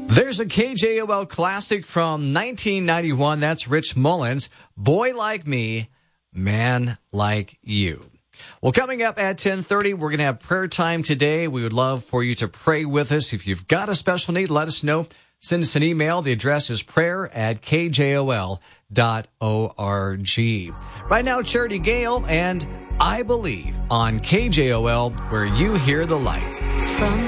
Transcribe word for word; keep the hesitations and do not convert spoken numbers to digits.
There's a K J O L classic from nineteen ninety-one. That's Rich Mullins. Boy Like Me, Man Like You. Well, coming up at ten thirty, we're going to have prayer time today. We would love for you to pray with us. If you've got a special need, let us know. Send us an email. The address is prayer at k j o l dot org. Right now, Charity Gale and I Believe on K J O L, where you hear the light. From